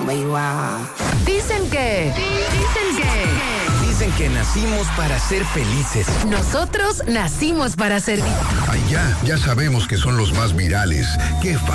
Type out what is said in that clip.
Dicen que... Dicen que nacimos para ser felices. Nosotros nacimos para servir. Ay, ya sabemos que son los más virales. ¡Qué